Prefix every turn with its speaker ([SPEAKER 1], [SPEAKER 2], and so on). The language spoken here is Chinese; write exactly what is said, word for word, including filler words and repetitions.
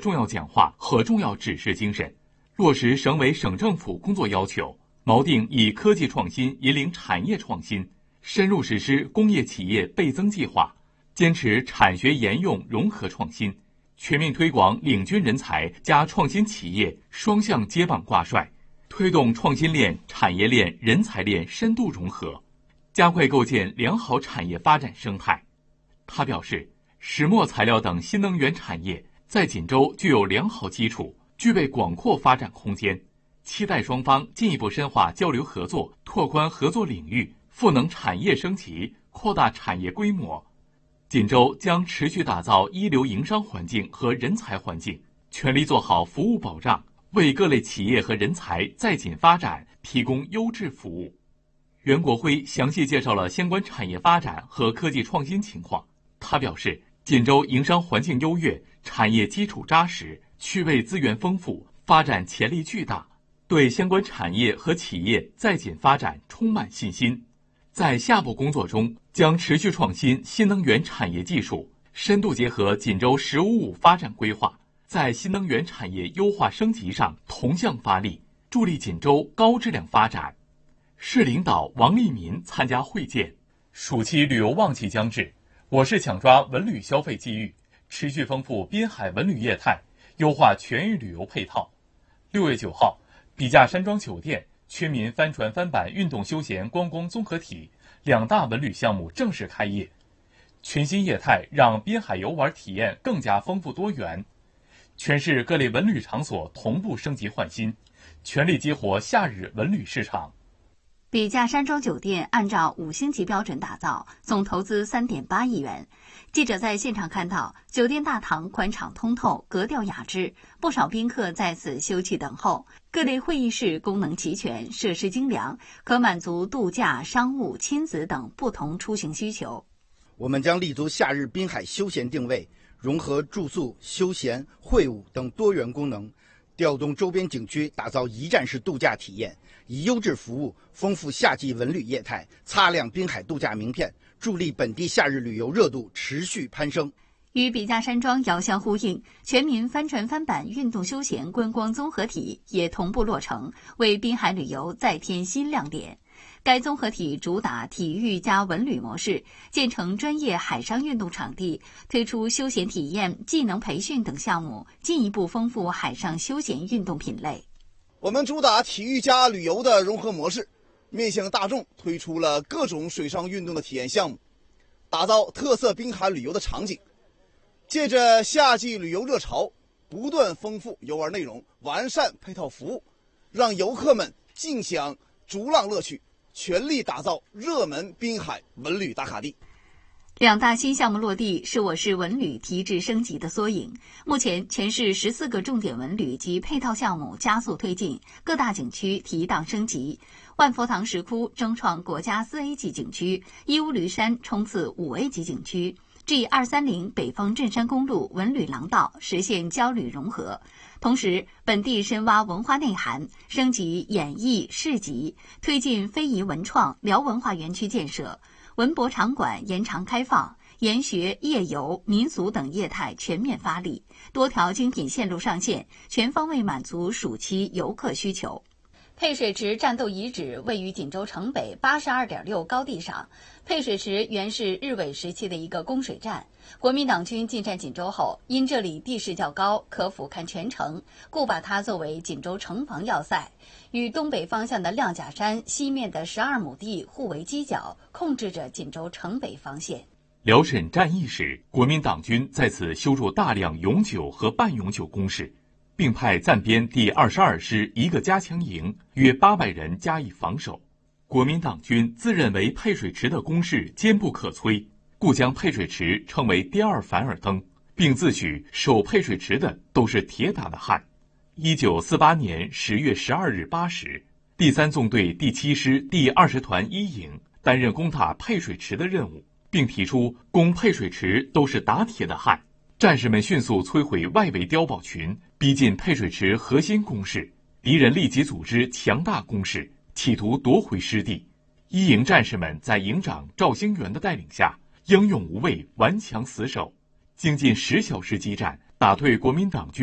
[SPEAKER 1] 重要讲话和重要指示精神，落实省委省政府工作要求，锚定以科技创新引领产业创新，深入实施工业企业倍增计划，坚持产学研用融合创新，全面推广领军人才加创新企业双向接棒挂帅，推动创新链、产业链、人才链深度融合，加快构建良好产业发展生态。他表示，石墨材料等新能源产业在锦州具有良好基础，具备广阔发展空间，期待双方进一步深化交流合作，拓宽合作领域，赋能产业升级，扩大产业规模。锦州将持续打造一流营商环境和人才环境，全力做好服务保障，为各类企业和人才在锦发展提供优质服务。袁国辉详细介绍了相关产业发展和科技创新情况。他表示，锦州营商环境优越，产业基础扎实，区位资源丰富，发展潜力巨大，对相关产业和企业在锦发展充满信心。在下步工作中，将持续创新新能源产业技术，深度结合锦州“十五五”发展规划，在新能源产业优化升级上同向发力，助力锦州高质量发展。市领导王立民参加会见。暑期旅游旺季将至，我市抢抓文旅消费机遇，持续丰富滨海文旅业态，优化全域旅游配套。六月九号，笔架山庄酒店全民帆船帆板运动休闲观光综合体两大文旅项目正式开业，全新业态让滨海游玩体验更加丰富多元。全市各类文旅场所同步升级换新，全力激活夏日文旅市场。
[SPEAKER 2] 笔架山庄酒店按照五星级标准打造，总投资三点八亿元。记者在现场看到，酒店大堂宽敞通透，格调雅致，不少宾客在此休憩等候。各类会议室功能齐全，设施精良，可满足度假、商务、亲子等不同出行需求。
[SPEAKER 3] 我们将立足夏日滨海休闲定位，融合住宿、休闲、会晤等多元功能，调动周边景区打造一站式度假体验，以优质服务丰富夏季文旅业态，擦亮滨海度假名片，助力本地夏日旅游热度持续攀升。
[SPEAKER 2] 与笔架山庄遥相呼应，全民帆船帆板运动休闲观光综合体也同步落成，为滨海旅游再添新亮点。该综合体主打体育加文旅模式，建成专业海上运动场地，推出休闲体验、技能培训等项目，进一步丰富海上休闲运动品类。
[SPEAKER 4] 我们主打体育加旅游的融合模式，面向大众推出了各种水上运动的体验项目，打造特色滨海旅游的场景。借着夏季旅游热潮，不断丰富游玩内容，完善配套服务，让游客们尽享逐浪乐趣，全力打造热门滨海文旅打卡地。
[SPEAKER 2] 两大新项目落地是我市文旅提质升级的缩影。目前，全市十四个重点文旅及配套项目加速推进，各大景区提档升级。万佛堂石窟争创国家四 A 级景区，义乌驴山冲刺五 A 级景区。G 二三零北方镇山公路文旅廊道实现交旅融合，同时本地深挖文化内涵，升级演艺市集，推进非遗文创辽文化园区建设，文博场馆延长开放，研学、夜游、民俗等业态全面发力，多条精品线路上线，全方位满足暑期游客需求。配水池战斗遗址位于锦州城北 八十二点六 高地上。配水池原是日伪时期的一个供水站，国民党军进占锦州后，因这里地势较高，可俯瞰全城，故把它作为锦州城防要塞，与东北方向的亮甲山西面的十二亩地互为犄角，控制着锦州城北防线。
[SPEAKER 1] 辽沈战役时，国民党军在此修筑大量永久和半永久工事，并派暂编第二十二师一个加强营，约八百人加以防守。国民党军自认为配水池的工事坚不可摧，故将配水池称为第二凡尔登，并自诩守配水池的都是铁打的汉。一九四八年十月十二日八时，第三纵队第七师第二十团一营担任攻打配水池的任务，并提出攻配水池都是打铁的汉。战士们迅速摧毁外围碉堡群，逼近配水池核心工事，敌人立即组织强大攻势，企图夺回失地。一营战士们在营长赵兴元的带领下，英勇无畏，顽强死守，经近十小时激战，打退国民党军